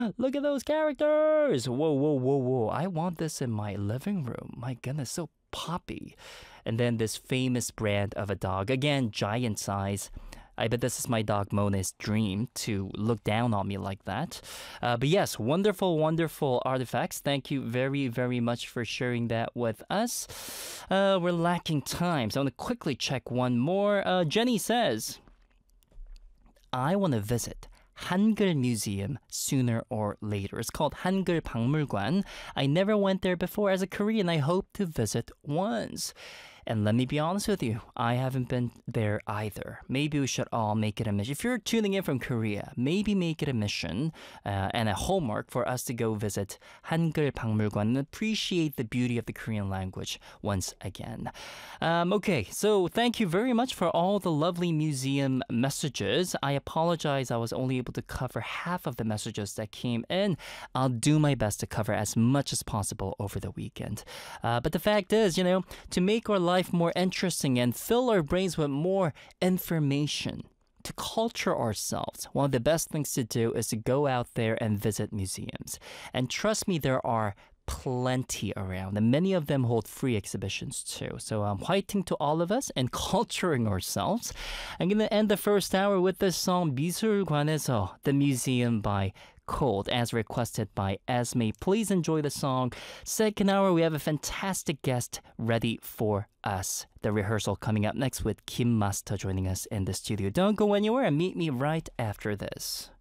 Look at those characters! Whoa, whoa, whoa, whoa. I want this in my living room. My goodness, so poppy. And then this famous brand of a dog. Again, giant size. I bet this is my dog Mona's dream to look down on me like that. But yes, wonderful, wonderful artifacts. Thank you very, very much for sharing that with us. We're lacking time, so I'm going to quickly check one more. Jenny says, I want to visit Hangul Museum sooner or later. It's called Hangul 박물관. I never went there before. As a Korean, I hope to visit once. And let me be honest with you, I haven't been there either. Maybe we should all make it a mission. If you're tuning in from Korea, maybe make it a mission and a homework for us to go visit Hangul 박물관 and appreciate the beauty of the Korean language once again. Okay, so thank you very much for all the lovely museum messages. I apologize I was only able to cover half of the messages that came in. I'll do my best to cover as much as possible over the weekend. But the fact is, to make our life more interesting and fill our brains with more information, to culture ourselves, one of the best things to do is to go out there and visit museums. And trust me, there are plenty around, and many of them hold free exhibitions too. So I'm fighting to all of us and culturing ourselves. I'm going to end the first hour with this song, 미술관에서, The Museum by Cold, as requested by Esme. Please enjoy the song. Second hour, we have a fantastic guest ready for us. The rehearsal coming up next with Kim Master joining us in the studio. Don't go anywhere and meet me right after this.